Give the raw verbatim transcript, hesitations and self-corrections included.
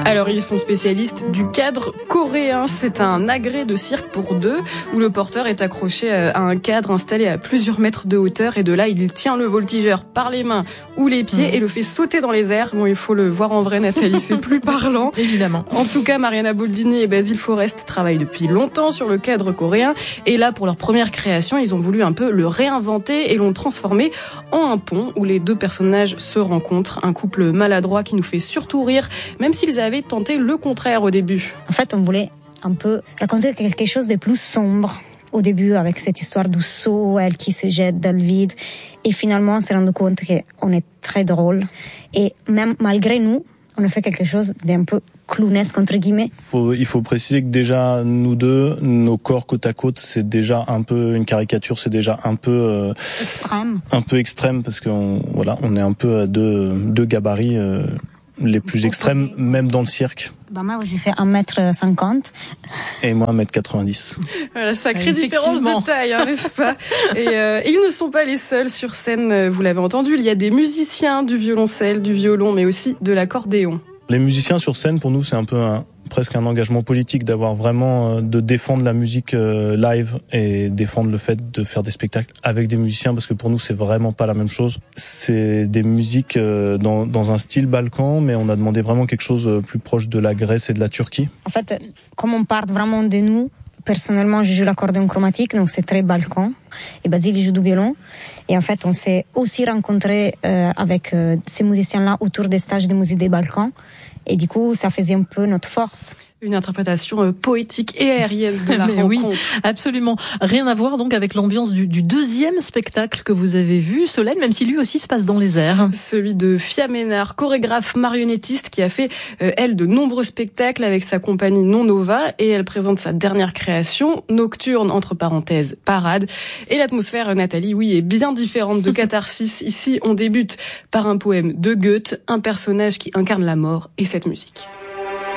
Alors ils sont spécialistes du cadre coréen. C'est un agrès de cirque pour deux où le porteur est accroché à un cadre installé à plusieurs mètres de hauteur et de là il tient le voltigeur par les mains ou les pieds mmh. et le fait sauter dans les airs. Bon, il faut le voir en vrai, Nathalie, c'est plus parlant. Évidemment. En tout cas, Mariana Boldini et Basile Forest travaillent depuis longtemps sur le cadre coréen et là pour leur première création, ils ont voulu un peu le réinventer et l'ont transformé en un pont où les deux personnages se rencontrent, un couple maladroit qui nous fait surtout rire, même s'ils avaient tenté le contraire au début. En fait, on voulait un peu raconter quelque chose de plus sombre au début avec cette histoire du saut, elle qui se jette dans le vide. Et finalement, on s'est rendu compte qu'on est très drôle. Et même malgré nous, on a fait quelque chose d'un peu clownesque, entre guillemets. Faut, il faut préciser que déjà, nous deux, nos corps côte à côte, c'est déjà un peu une caricature, c'est déjà un peu... Euh, extrême. Un peu extrême, parce qu'on voilà, on est un peu à deux, deux gabarits euh, les plus extrêmes, même dans le cirque. Bah moi, j'ai fait un mètre cinquante. Et moi, un mètre quatre-vingt-dix. Voilà, sacrée différence de taille, hein, n'est-ce pas? Et euh, ils ne sont pas les seuls sur scène, vous l'avez entendu. Il y a des musiciens du violoncelle, du violon, mais aussi de l'accordéon. Les musiciens sur scène, pour nous, c'est un peu un, presque un engagement politique d'avoir vraiment, euh, de défendre la musique euh, live et défendre le fait de faire des spectacles avec des musiciens, parce que pour nous, c'est vraiment pas la même chose. C'est des musiques euh, dans, dans un style balkan, mais on a demandé vraiment quelque chose plus proche de la Grèce et de la Turquie. En fait, comme on part vraiment de nous, personnellement, je joue l'accordéon chromatique, donc c'est très balkan. Et Basile, il joue du violon. Et en fait, on s'est aussi rencontrés euh, avec euh, ces musiciens-là autour des stages de musique des Balkans. Et du coup, ça faisait un peu notre force. Une interprétation poétique et aérienne de la rencontre. Oui, absolument. Rien à voir donc avec l'ambiance du, du deuxième spectacle que vous avez vu, Solène, même si lui aussi se passe dans les airs. Celui de Fia Ménard, chorégraphe marionnettiste qui a fait, euh, elle, de nombreux spectacles avec sa compagnie Non Nova et elle présente sa dernière création, Nocturne, entre parenthèses, parade. Et l'atmosphère, Nathalie, oui, est bien différente de Catharsis. Ici, on débute par un poème de Goethe, un personnage qui incarne la mort et cette musique.